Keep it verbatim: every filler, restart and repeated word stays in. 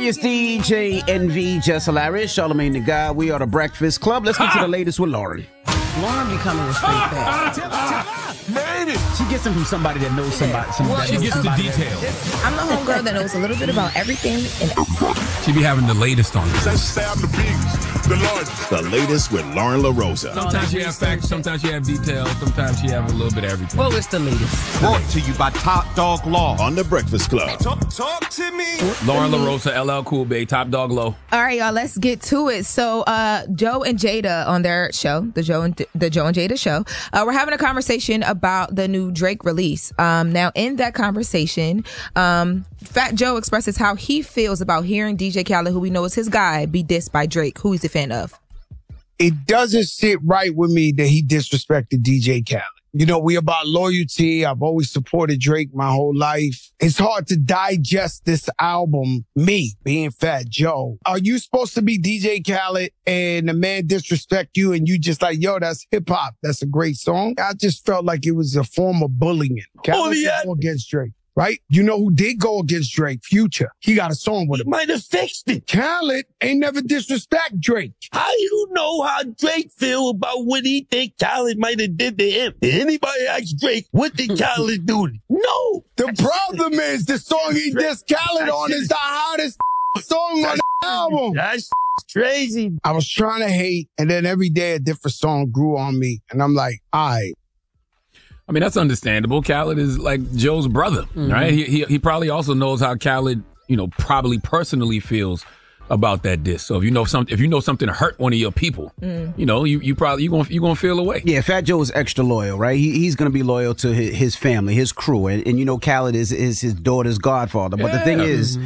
Hey, it's D J N V, Just Hilarious, Charlamagne the God. We are the Breakfast Club. Let's get to the latest with Lauren. Lauren becoming a straight fat. Made it. She gets them from somebody that knows somebody. somebody Well, she gets the details. I'm the homegirl that knows a little bit about everything. And She be having the latest on this. The latest with Lauren LaRosa. Sometimes she have facts, sometimes she have details, sometimes she have a little bit of everything. well, it's the latest. Brought to you by Top Dog Law on The Breakfast Club. Talk, talk to me. Lauren LaRosa, L L Cool Bay, Top Dog Low. All right, y'all, let's get to it. So, uh, Joe and Jada on their show, the Joe and the Joe and Jada show, uh, we're having a conversation about the new Drake release. Um, now, in that conversation, um, Fat Joe expresses how he feels about hearing D J Khaled, who we know is his guy, be dissed by Drake, who he's a fan of. It doesn't sit right with me that he disrespected D J Khaled. You know, we about loyalty. I've always supported Drake my whole life. It's hard to digest this album, me being Fat Joe. Are you supposed to be D J Khaled and the man disrespect you and you just like, yo, that's hip hop. That's a great song. I just felt like it was a form of bullying. Khaled didn't go against Drake. Right? You know who did go against Drake? Future. He got a song with him. Might have fixed it. Khaled ain't never disrespect Drake. How you know how Drake feel about what he think Khaled might have did to him? Did anybody ask Drake, what did Khaled do? No. The problem is the song he dissed Khaled on is the hottest song on the album. That's crazy. I was trying to hate, and then every day a different song grew on me. And I'm like, all right. I mean, that's understandable. Khaled is like Joe's brother, mm-hmm. right? He, he he probably also knows how Khaled, you know, probably personally feels about that diss. So if you know something, if you know something hurt one of your people, mm. you know, you you probably you gonna you gonna feel away. Yeah, Fat Joe is extra loyal, right? He he's gonna be loyal to his, his family, his crew, and, and you know, Khaled is is his daughter's godfather. But yeah. the thing is,